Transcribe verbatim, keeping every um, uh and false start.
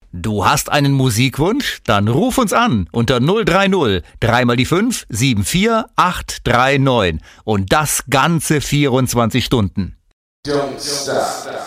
Du hast einen Musikwunsch? Dann ruf uns an unter null drei null, drei mal die fünf, sieben vier acht drei neun und das ganze vierundzwanzig Stunden. Don't stop.